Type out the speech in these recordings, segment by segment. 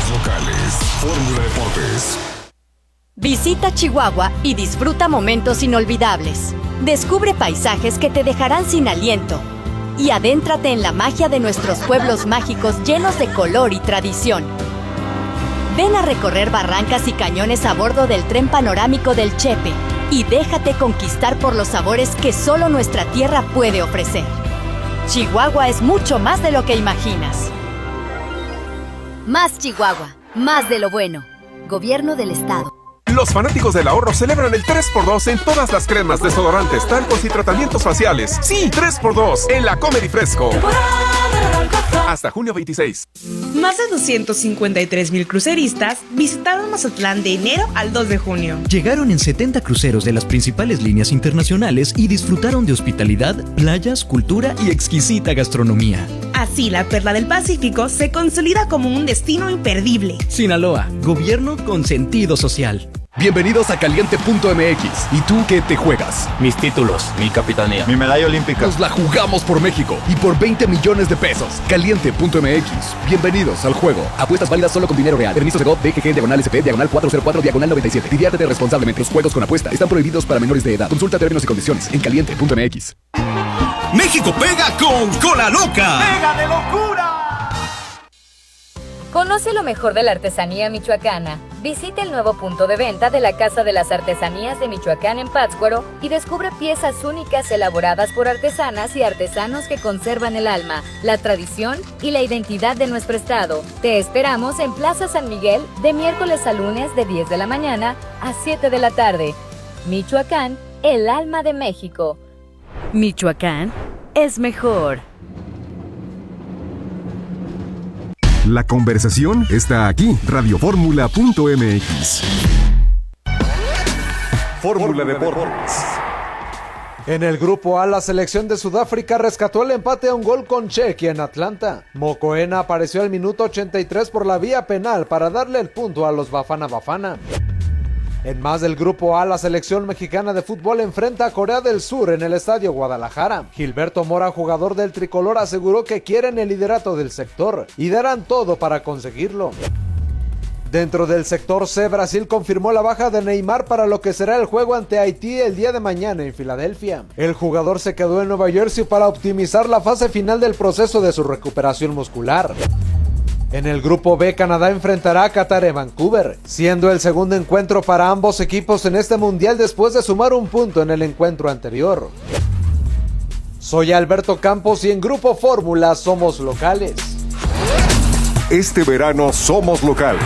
Somos locales. Fórmula Deportes. Visita Chihuahua y disfruta momentos inolvidables. Descubre paisajes que te dejarán sin aliento. Y adéntrate en la magia de nuestros pueblos mágicos llenos de color y tradición. Ven a recorrer barrancas y cañones a bordo del tren panorámico del Chepe y déjate conquistar por los sabores que solo nuestra tierra puede ofrecer. Chihuahua es mucho más de lo que imaginas. Más Chihuahua, más de lo bueno. Gobierno del Estado. Los fanáticos del ahorro celebran el 3x2 en todas las cremas, desodorantes, talcos y tratamientos faciales. Sí, 3x2 en la Comer y Fresco. Hasta junio 26. Más de 253,000 cruceristas visitaron Mazatlán de enero al 2 de junio. Llegaron en 70 cruceros de las principales líneas internacionales y disfrutaron de hospitalidad, playas, cultura y exquisita gastronomía. Así, la Perla del Pacífico se consolida como un destino imperdible. Sinaloa, gobierno con sentido social. Bienvenidos a Caliente.mx. ¿Y tú qué te juegas? Mis títulos, mi capitanía, mi medalla olímpica. Nos la jugamos por México y por 20 millones de pesos. Caliente.mx. Bienvenidos al juego. Apuestas válidas solo con dinero real. Permiso de GOV, DGG, /SP, /404, /97. Diviértete responsablemente. Los juegos con apuesta están prohibidos para menores de edad. Consulta términos y condiciones en Caliente.mx. México pega con Cola Loca. ¡Pega de locura! Conoce lo mejor de la artesanía michoacana. Visita el nuevo punto de venta de la Casa de las Artesanías de Michoacán en Pátzcuaro y descubre piezas únicas elaboradas por artesanas y artesanos que conservan el alma, la tradición y la identidad de nuestro estado. Te esperamos en Plaza San Miguel de miércoles a lunes de 10 de la mañana a 7 de la tarde. Michoacán, el alma de México. Michoacán es mejor. La conversación está aquí. Radioformula.mx. Fórmula Deportes. En el grupo A, la selección de Sudáfrica rescató el empate a un gol con Chequia en Atlanta. Mokoena apareció al minuto 83 por la vía penal para darle el punto a los Bafana Bafana. En más del grupo A, la selección mexicana de fútbol enfrenta a Corea del Sur en el Estadio Guadalajara. Gilberto Mora, jugador del tricolor, aseguró que quieren el liderato del sector y darán todo para conseguirlo. Dentro del sector C, Brasil confirmó la baja de Neymar para lo que será el juego ante Haití el día de mañana en Filadelfia. El jugador se quedó en Nueva Jersey para optimizar la fase final del proceso de su recuperación muscular. En el grupo B, Canadá enfrentará a Qatar en Vancouver, siendo el segundo encuentro para ambos equipos en este mundial después de sumar un punto en el encuentro anterior. Soy Alberto Campos y en Grupo Fórmula somos locales. Este verano somos locales.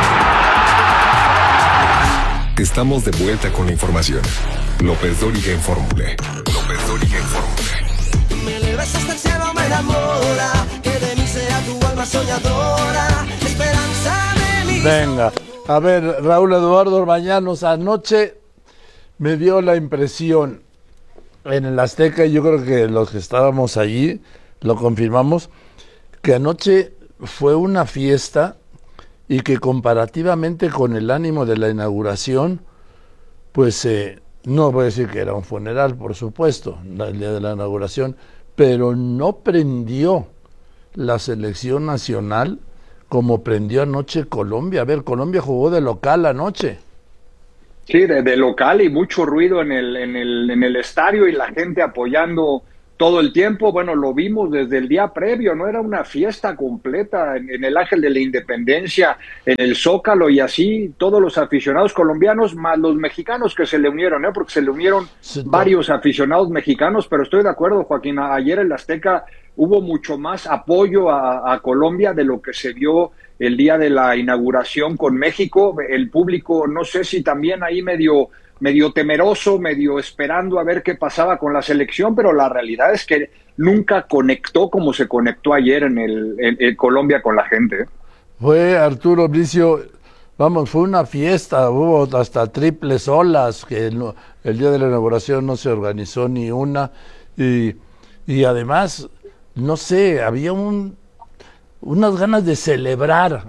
Estamos de vuelta con la información. López Dóriga en Fórmula. López Dóriga en Fórmula. Me elevas hasta el cielo, me enamora. Que de mí sea tu alma soñadora. Esperanza de mi... Venga, a ver, Raúl Eduardo Orbañanos, anoche me dio la impresión en el Azteca, y yo creo que los que estábamos allí lo confirmamos, que anoche fue una fiesta y que comparativamente con el ánimo de la inauguración, pues no voy a decir que era un funeral, por supuesto, el día de la inauguración, pero no prendió la selección nacional como prendió anoche Colombia. A ver, Colombia jugó de local anoche. Sí, de local y mucho ruido en el estadio y la gente apoyando todo el tiempo. Bueno, lo vimos desde el día previo, ¿no? Era una fiesta completa en el Ángel de la Independencia, en el Zócalo, y así todos los aficionados colombianos, más los mexicanos que se le unieron, porque se le unieron varios aficionados mexicanos, pero estoy de acuerdo, Joaquín, ayer en la Azteca hubo mucho más apoyo a Colombia de lo que se vio el día de la inauguración con México. El público, no sé si también ahí medio temeroso, medio esperando a ver qué pasaba con la selección, pero la realidad es que nunca conectó como se conectó ayer en Colombia con la gente. Fue, Arturo Bricio, vamos, fue una fiesta, hubo hasta triples olas, que el día de la inauguración no se organizó ni una, y además, no sé, había unas ganas de celebrar,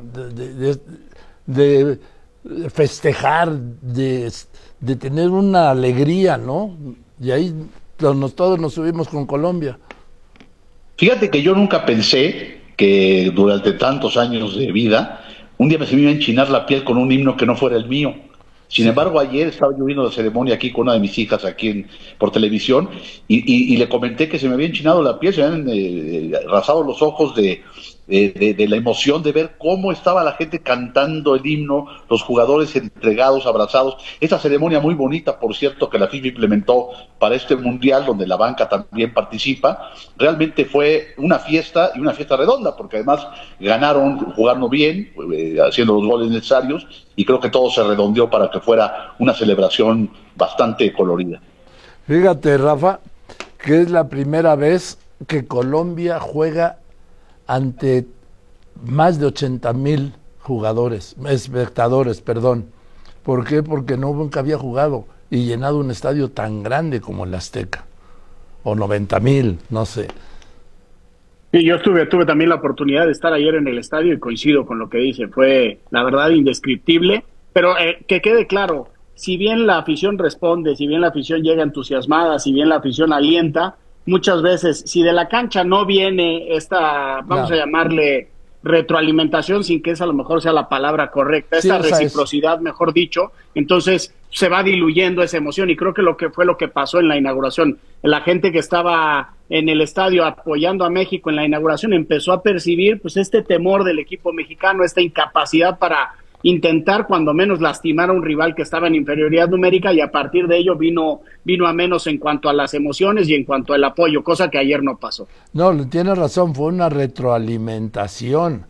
de festejar, de tener una alegría, ¿no? Y ahí todos nos subimos con Colombia. Fíjate que yo nunca pensé que durante tantos años de vida un día me se me iba a enchinar la piel con un himno que no fuera el mío. Sin embargo, ayer estaba yo viendo la ceremonia aquí con una de mis hijas aquí por televisión y le comenté que se me había enchinado la piel, se me habían rasado los ojos de la emoción de ver cómo estaba la gente cantando el himno, los jugadores entregados, abrazados. Esta ceremonia muy bonita, por cierto, que la FIFA implementó para este mundial, donde la banca también participa, realmente fue una fiesta y una fiesta redonda, porque además ganaron jugando bien, haciendo los goles necesarios, y creo que todo se redondeó para que fuera una celebración bastante colorida. Fíjate, Rafa, que es la primera vez que Colombia juega ante más de 80,000 espectadores, perdón. ¿Por qué? Porque nunca había jugado y llenado un estadio tan grande como el Azteca, o 90,000, no sé. Sí, yo tuve también la oportunidad de estar ayer en el estadio y coincido con lo que dice, fue la verdad indescriptible, pero que quede claro, si bien la afición responde, si bien la afición llega entusiasmada, si bien la afición alienta, muchas veces, si de la cancha no viene esta, vamos a llamarle retroalimentación, sin que esa a lo mejor sea la palabra correcta, esta reciprocidad, mejor dicho, entonces se va diluyendo esa emoción, y creo que lo que pasó en la inauguración, la gente que estaba en el estadio apoyando a México en la inauguración empezó a percibir pues este temor del equipo mexicano, esta incapacidad para intentar cuando menos lastimar a un rival que estaba en inferioridad numérica, y a partir de ello vino a menos en cuanto a las emociones y en cuanto al apoyo, cosa que ayer no pasó. No, tienes razón, fue una retroalimentación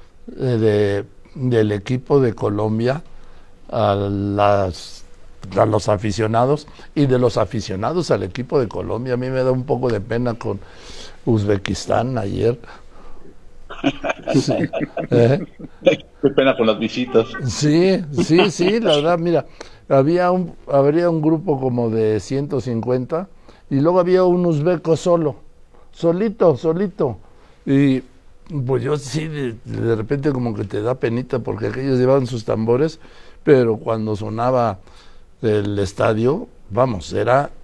del equipo de Colombia a los aficionados, y de los aficionados al equipo de Colombia. A mí me da un poco de pena con Uzbekistán ayer. Sí. Qué pena con las visitas. Sí, la verdad, mira, habría un grupo como de 150 y luego había un uzbeco solito, y pues yo sí, de repente como que te da penita porque aquellos llevaban sus tambores, pero cuando sonaba el estadio, vamos,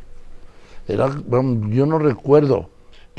yo no recuerdo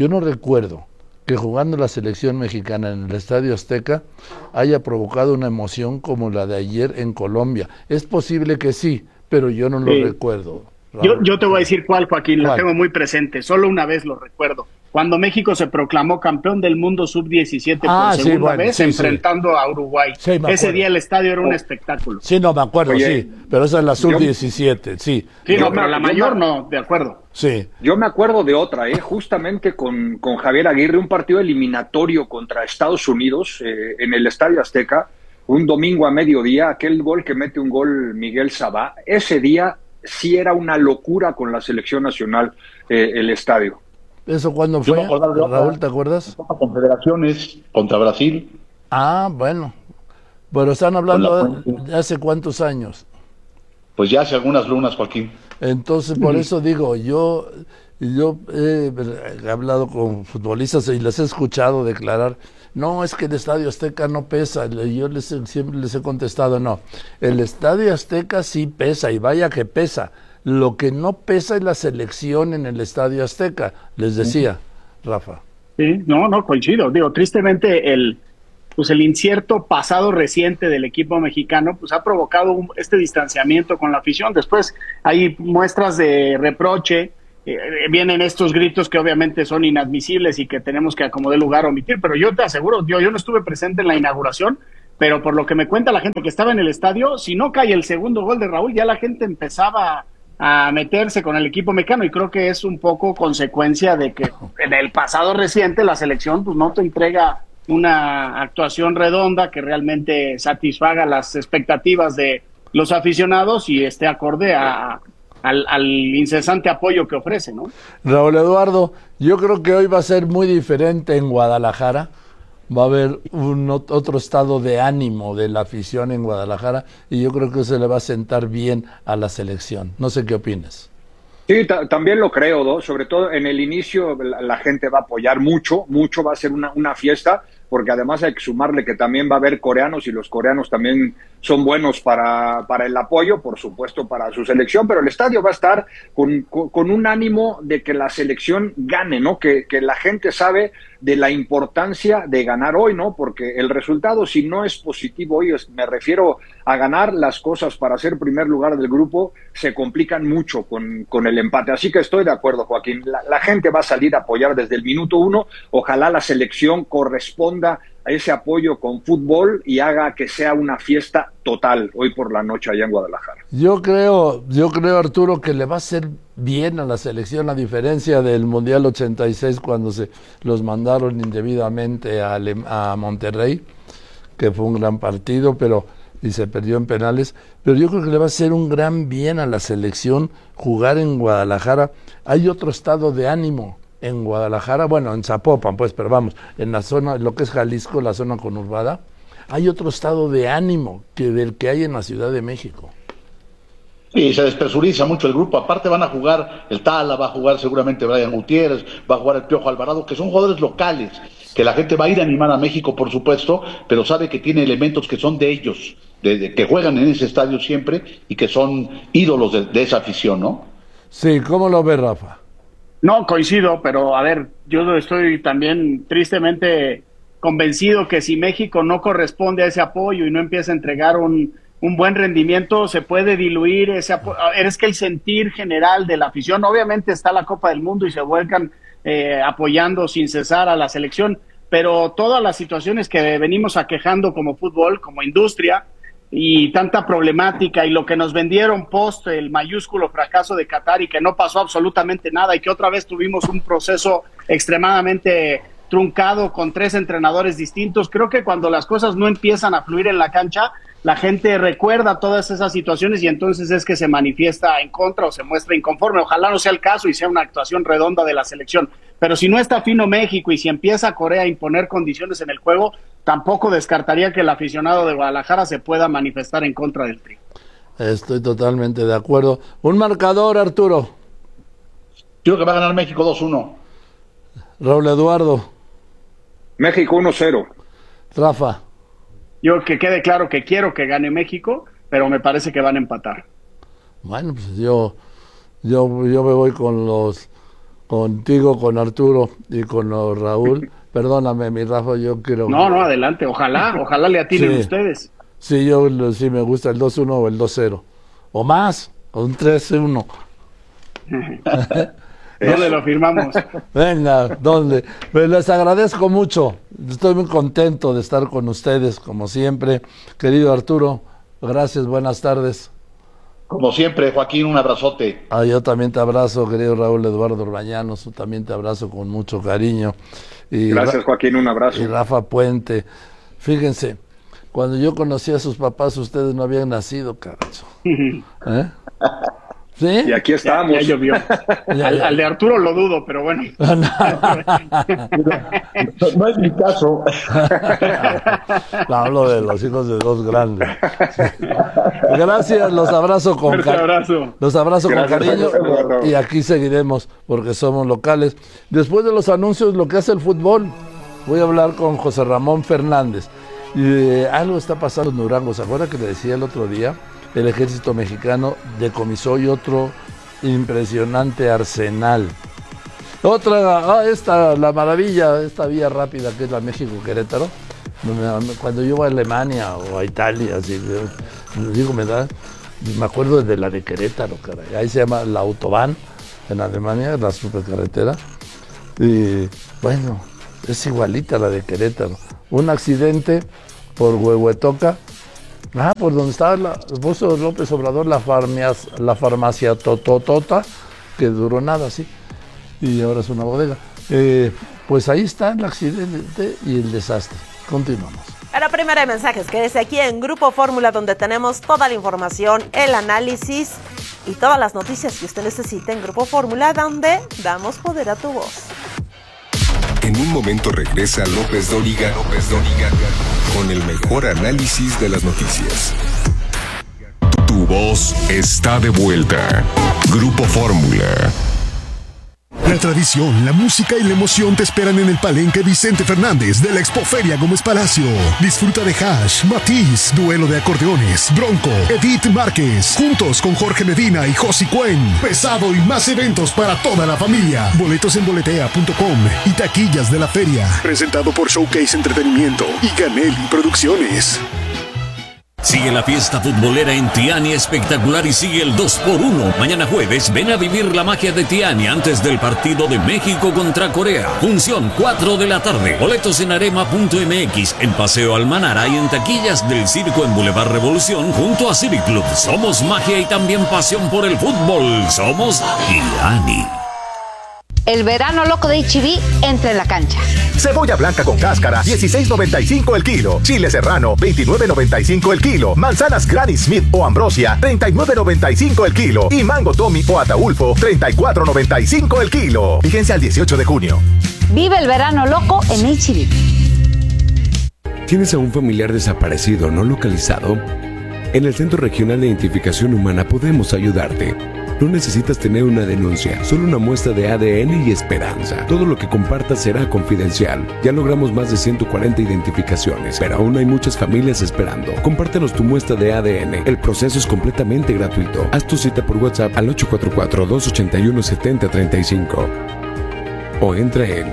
que jugando la selección mexicana en el Estadio Azteca haya provocado una emoción como la de ayer en Colombia. Es posible que sí, pero yo no lo recuerdo. Yo te voy a decir cuál, Joaquín, lo tengo muy presente, solo una vez lo recuerdo. Cuando México se proclamó campeón del mundo sub-17 por segunda vez, enfrentando a Uruguay. Sí, ese día el estadio era un espectáculo. Sí, no, me acuerdo, pero esa es la sub-17, sí. Sí, no, pero la mayor no, de acuerdo. Sí. Yo me acuerdo de otra, justamente con Javier Aguirre, un partido eliminatorio contra Estados Unidos en el Estadio Azteca, un domingo a mediodía, aquel gol que mete un gol Miguel Sabá, ese día sí era una locura con la selección nacional el estadio. ¿Eso cuándo fue, Raúl, te acuerdas? Confederaciones contra Brasil. Ah, bueno. Pero están hablando de hace cuántos años. Pues ya hace algunas lunas, Joaquín. Entonces, por eso digo, yo he hablado con futbolistas y les he escuchado declarar, no, es que el Estadio Azteca no pesa. Yo siempre les he contestado, no, el Estadio Azteca sí pesa, y vaya que pesa. Lo que no pesa es la selección en el Estadio Azteca, les decía, Rafa. Sí, no, coincido. Digo, tristemente el incierto pasado reciente del equipo mexicano pues ha provocado este distanciamiento con la afición. Después hay muestras de reproche, vienen estos gritos que obviamente son inadmisibles y que tenemos que acomodar lugar a omitir, pero yo te aseguro, yo no estuve presente en la inauguración, pero por lo que me cuenta la gente que estaba en el estadio, si no cae el segundo gol de Raúl, ya la gente empezaba a meterse con el equipo mexicano, y creo que es un poco consecuencia de que en el pasado reciente la selección pues no te entrega una actuación redonda que realmente satisfaga las expectativas de los aficionados y esté acorde al incesante apoyo que ofrece, ¿no? Raúl Eduardo, yo creo que hoy va a ser muy diferente en Guadalajara. Va a haber otro estado de ánimo de la afición en Guadalajara, y yo creo que se le va a sentar bien a la selección. No sé qué opinas. Sí, también lo creo, ¿no? Sobre todo en el inicio la gente va a apoyar mucho va a ser una fiesta, porque además hay que sumarle que también va a haber coreanos y los coreanos también son buenos para el apoyo, por supuesto, para su selección, pero el estadio va a estar con un ánimo de que la selección gane, ¿no? Que la gente sabe de la importancia de ganar hoy, ¿no? Porque el resultado, si no es positivo hoy, me refiero a ganar, las cosas para ser primer lugar del grupo se complican mucho con el empate. Así que estoy de acuerdo, Joaquín. La gente va a salir a apoyar desde el minuto 1. Ojalá la selección corresponda a ese apoyo con fútbol y haga que sea una fiesta total hoy por la noche allá en Guadalajara. Yo creo, Arturo, que le va a hacer bien a la selección, a diferencia del Mundial 86 cuando se los mandaron indebidamente a Monterrey, que fue un gran partido, y se perdió en penales, pero yo creo que le va a hacer un gran bien a la selección jugar en Guadalajara. Hay otro estado de ánimo en Guadalajara, bueno, en Zapopan, pues, pero vamos, en la zona, lo que es Jalisco, la zona conurbada, hay otro estado de ánimo que del que hay en la Ciudad de México. Sí, se despresuriza mucho el grupo. Aparte van a jugar el Tala, va a jugar seguramente Brian Gutiérrez, va a jugar el Piojo Alvarado, que son jugadores locales, que la gente va a ir a animar a México, por supuesto, pero sabe que tiene elementos que son de ellos, de que juegan en ese estadio siempre y que son ídolos de esa afición, ¿no? Sí, ¿cómo lo ve, Rafa? No, coincido, pero a ver, yo estoy también tristemente convencido que si México no corresponde a ese apoyo y no empieza a entregar un buen rendimiento, se puede diluir ese apoyo. Es que el sentir general de la afición, obviamente está la Copa del Mundo y se vuelcan apoyando sin cesar a la selección, pero todas las situaciones que venimos aquejando como fútbol, como industria, y tanta problemática y lo que nos vendieron post el mayúsculo fracaso de Qatar y que no pasó absolutamente nada y que otra vez tuvimos un proceso extremadamente truncado con 3 entrenadores distintos. Creo que cuando las cosas no empiezan a fluir en la cancha, la gente recuerda todas esas situaciones y entonces es que se manifiesta en contra o se muestra inconforme. Ojalá no sea el caso y sea una actuación redonda de la selección. Pero si no está fino México y si empieza Corea a imponer condiciones en el juego, tampoco descartaría que el aficionado de Guadalajara se pueda manifestar en contra del Tri. Estoy totalmente de acuerdo. Un marcador, Arturo. Yo creo que va a ganar México 2-1. Raúl Eduardo. México 1-0. Rafa. Yo que quede claro que quiero que gane México, pero me parece que van a empatar. Bueno, pues yo me voy contigo, con Arturo y con Raúl. Perdóname, mi Rafa, yo quiero... No, adelante, ojalá le atinen ustedes. Sí, sí me gusta el 2-1 o el 2-0. O más, o un 3-1. ¿Dónde lo firmamos? Venga, ¿dónde? Pues les agradezco mucho. Estoy muy contento de estar con ustedes, como siempre. Querido Arturo, gracias, buenas tardes. Como siempre, Joaquín, un abrazote. Yo también te abrazo, querido Raúl Eduardo Orbañanos, también te abrazo con mucho cariño. Y gracias, Joaquín, un abrazo. Y Rafa Puente. Fíjense, cuando yo conocí a sus papás, ustedes no habían nacido, carajo. ¿Eh? ¿Sí? Y aquí estamos. Ya llovió. Al de Arturo lo dudo, pero bueno. No es mi caso. No, hablo de los hijos de dos grandes. Sí. Gracias, los abrazo con cariño. Los abrazo con cariño. Y aquí seguiremos porque somos locales. Después de los anuncios, lo que hace el fútbol, voy a hablar con José Ramón Fernández. Y algo está pasando en Durango. ¿Se acuerda que le decía el otro día? El ejército mexicano decomisó y otro impresionante arsenal. Otra, la maravilla, esta vía rápida que es la México-Querétaro. Cuando yo voy a Alemania o a Italia, así, me acuerdo de la de Querétaro, caray. Ahí se llama la Autobahn en Alemania, la supercarretera. Y bueno, es igualita a la de Querétaro. Un accidente por Huehuetoca. Por donde estaba puso López Obrador la farmacia Tototota, que duró nada, sí, y ahora es una bodega. Pues ahí está el accidente y el desastre. Continuamos. Para primera de mensajes, quédese aquí en Grupo Fórmula, donde tenemos toda la información, el análisis y todas las noticias que usted necesite en Grupo Fórmula, donde damos poder a tu voz. En un momento regresa López Dóriga con el mejor análisis de las noticias. Tu voz está de vuelta. Grupo Fórmula. La tradición, la música y la emoción te esperan en el Palenque Vicente Fernández de la Expoferia Gómez Palacio. Disfruta de Hash, Matiz, Duelo de Acordeones, Bronco, Edith Márquez, juntos con Jorge Medina y Josi Cuen. Pesado y más eventos para toda la familia. Boletos en boletea.com y taquillas de la feria. Presentado por Showcase Entretenimiento y Ganelli Producciones. Sigue la fiesta futbolera en Tiani espectacular y sigue el 2x1. Mañana jueves ven a vivir la magia de Tiani antes del partido de México contra Corea. Función 4 de la tarde. Boletos en arema.mx, en Paseo Almanara y en taquillas del Circo en Boulevard Revolución junto a Civic Club. Somos magia y también pasión por el fútbol. Somos Tiani. El verano loco de H-E-B entra en la cancha. Cebolla blanca con cáscara, 16.95 el kilo. Chile serrano, 29.95 el kilo. Manzanas Granny Smith o Ambrosia, 39.95 el kilo. Y mango Tommy o Ataulfo, 34.95 el kilo. Vigencia al 18 de junio. Vive el verano loco en H-E-B. ¿Tienes a un familiar desaparecido no localizado? En el Centro Regional de Identificación Humana podemos ayudarte. No necesitas tener una denuncia, solo una muestra de ADN y esperanza. Todo lo que compartas será confidencial. Ya logramos más de 140 identificaciones, pero aún hay muchas familias esperando. Compártenos tu muestra de ADN. El proceso es completamente gratuito. Haz tu cita por WhatsApp al 844-281-7035. O entra en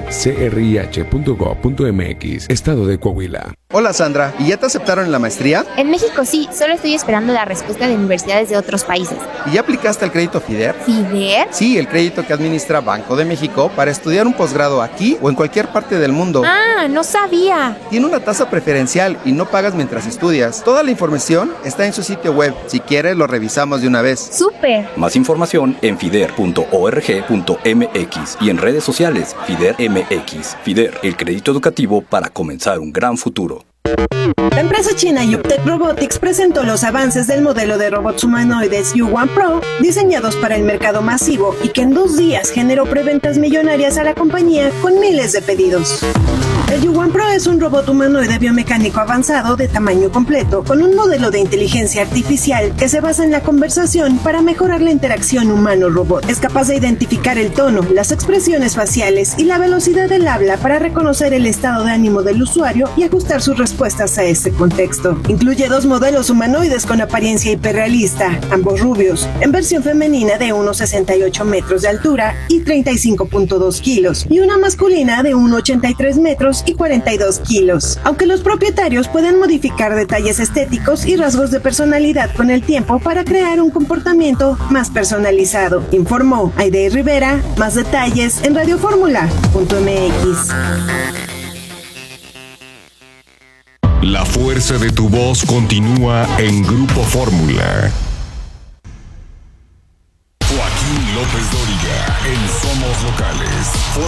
crih.gov.mx, Estado de Coahuila. Hola Sandra, ¿y ya te aceptaron en la maestría? En México sí, solo estoy esperando la respuesta de universidades de otros países. ¿Y ya aplicaste al crédito FIDER? ¿FIDER? Sí, el crédito que administra Banco de México para estudiar un posgrado aquí o en cualquier parte del mundo. Ah, no sabía. Tiene una tasa preferencial y no pagas mientras estudias. Toda la información está en su sitio web. Si quieres, lo revisamos de una vez. ¡Súper! Más información en fider.org.mx y en redes sociales FIDER MX. FIDER, el crédito educativo para comenzar un gran futuro. La empresa china Yuptec Robotics presentó los avances del modelo de robots humanoides U1 Pro, diseñados para el mercado masivo y que en 2 días generó preventas millonarias a la compañía con miles de pedidos. El U1 Pro es un robot humanoide biomecánico avanzado de tamaño completo, con un modelo de inteligencia artificial que se basa en la conversación para mejorar la interacción humano-robot. Es capaz de identificar el tono, las expresiones faciales y la velocidad del habla para reconocer el estado de ánimo del usuario y ajustar sus respuestas a ese contexto. Incluye 2 modelos humanoides con apariencia hiperrealista, ambos rubios, en versión femenina de 1,68 metros de altura y 35.2 kilos, y una masculina de 1,83 metros y 42 kilos. Aunque los propietarios pueden modificar detalles estéticos y rasgos de personalidad con el tiempo para crear un comportamiento más personalizado, informó Aide Rivera. Más detalles en radioformula.mx. La fuerza de tu voz continúa en Grupo Fórmula. Joaquín López Dóriga en Somos Locales.